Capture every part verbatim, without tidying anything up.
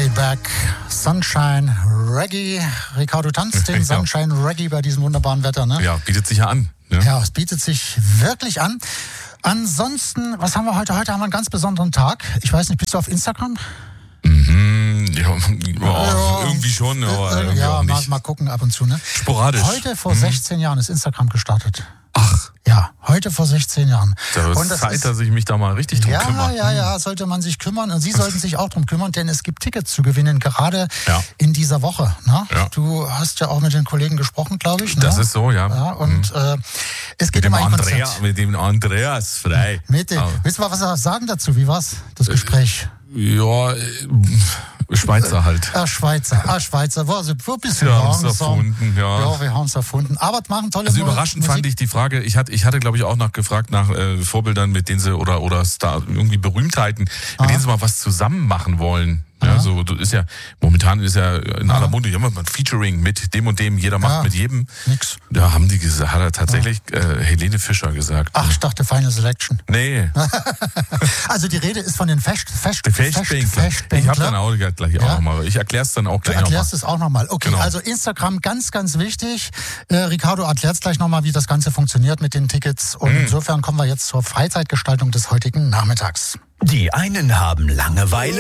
Laid Back, Sunshine Reggae. Ricardo, tanzt den Sunshine Reggae bei diesem wunderbaren Wetter, ne? Ja, bietet sich ja an. Ne? Ja, es bietet sich wirklich an. Ansonsten, was haben wir heute? Heute haben wir einen ganz besonderen Tag. Ich weiß nicht, bist du auf Instagram? Mhm, ja, oh, ja, irgendwie schon, aber irgendwie ja, auch mal, nicht. mal gucken ab und zu, ne? Sporadisch. Heute vor mhm. sechzehn Jahren ist Instagram gestartet. Ach. Ja, heute vor sechzehn Jahren. Da ist es Zeit, ist, dass ich mich da mal richtig drum ja, kümmere. Ja, ja, ja, sollte man sich kümmern. Und Sie sollten sich auch drum kümmern, denn es gibt Tickets zu gewinnen, gerade ja. in dieser Woche. Ne? Ja. Du hast ja auch mit den Kollegen gesprochen, glaube ich. Ne? Das ist so, ja. ja und mhm. äh, es geht mit um ein Andrea, Konzert. Mit dem Andreas Frei. Mit dem, oh. Willst du mal was sagen dazu? Wie war's, das Gespräch? Ja, Schweizer halt. Ah, Schweizer, ah, Schweizer. War so ein bisschen wir haben es erfunden, ja. Ja, wir haben es erfunden. Aber es machen tolle Also überraschend Musik. fand ich die Frage, ich hatte, ich hatte glaube ich auch nach gefragt nach äh, Vorbildern, mit denen sie, oder, oder Star, irgendwie Berühmtheiten, ah. mit denen sie mal was zusammen machen wollen. Ja, so, du ist ja, momentan ist ja in aller Munde, ja, man Featuring mit dem und dem, jeder macht ja, mit jedem. Nix. Da haben die gesagt, hat er tatsächlich ja. äh, Helene Fischer gesagt. Ach, ich dachte Final Selection. Nee. Also die Rede ist von den Fest, Fest, Festbänkler. Ich habe dann auch gleich auch ja. nochmal. Ich erkläre es dann auch gleich nochmal. Du erklärst es auch nochmal. Okay, genau. Also Instagram ganz, ganz wichtig. Äh, Ricardo erklärt gleich nochmal, wie das Ganze funktioniert mit den Tickets. Und mm. insofern kommen wir jetzt zur Freizeitgestaltung des heutigen Nachmittags. Die einen haben Langeweile,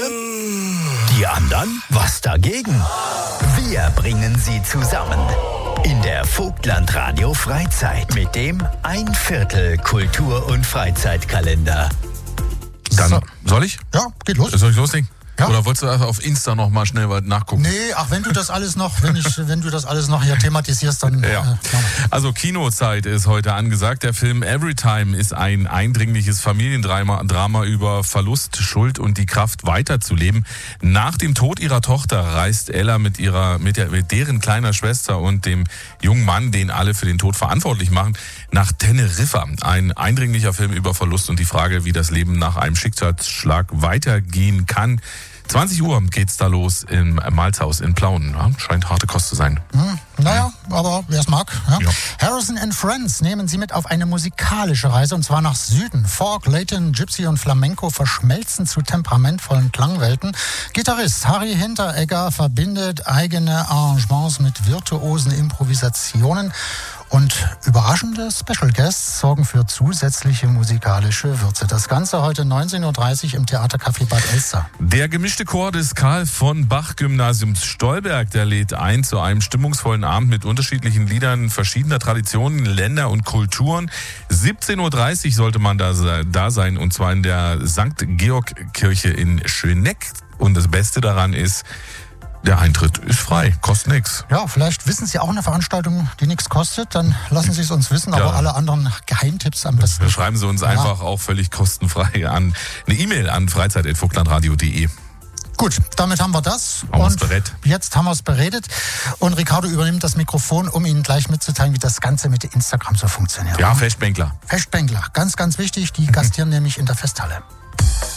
die anderen was dagegen. Wir bringen sie zusammen in der Vogtland Radio Freizeit mit dem ein Viertel Kultur- und Freizeitkalender. Dann so. Soll ich? Ja, geht los. Soll ich loslegen? Ja. Oder wolltest du auf Insta noch mal schnell was nachgucken? Nee, ach, wenn du das alles noch, wenn ich, wenn du das alles noch hier thematisierst, dann. Ja. Äh, also Kinozeit ist heute angesagt. Der Film Everytime ist ein eindringliches Familiendrama Drama über Verlust, Schuld und die Kraft weiterzuleben. Nach dem Tod ihrer Tochter reist Ella mit ihrer, mit, der, mit deren kleiner Schwester und dem jungen Mann, den alle für den Tod verantwortlich machen, nach Teneriffa. Ein eindringlicher Film über Verlust und die Frage, wie das Leben nach einem Schicksalsschlag weitergehen kann. zwanzig Uhr geht's da los im Malzhaus in Plauen. Ja, scheint harte Kost zu sein. Hm, naja, aber wer es mag. Ja. Ja. Harrison and Friends nehmen Sie mit auf eine musikalische Reise, und zwar nach Süden. Folk, Latin, Gypsy und Flamenco verschmelzen zu temperamentvollen Klangwelten. Gitarrist Harry Hinteregger verbindet eigene Arrangements mit virtuosen Improvisationen. Und überraschende Special Guests sorgen für zusätzliche musikalische Würze. Das Ganze heute neunzehn Uhr dreißig im Theatercafé Bad Elster. Der gemischte Chor des Karl von Bach Gymnasiums Stolberg, der lädt ein zu einem stimmungsvollen Abend mit unterschiedlichen Liedern verschiedener Traditionen, Länder und Kulturen. siebzehn Uhr dreißig sollte man da, da sein, und zwar in der Sankt Georg Kirche in Schöneck. Und das Beste daran ist, der Eintritt ist frei, kostet nichts. Ja, vielleicht wissen Sie auch eine Veranstaltung, die nichts kostet, dann lassen Sie es uns wissen, aber ja. alle anderen Geheimtipps am besten. Schreiben Sie uns ja. einfach auch völlig kostenfrei an eine E-Mail an freizeit at vogtlandradio punkt de. Gut, damit haben wir das. Haben und berät. Jetzt haben wir es beredet. Und Ricardo übernimmt das Mikrofon, um Ihnen gleich mitzuteilen, wie das Ganze mit Instagram so funktioniert. Ja, Festbänkler. Festbänkler, ganz, ganz wichtig. Die gastieren nämlich in der Festhalle.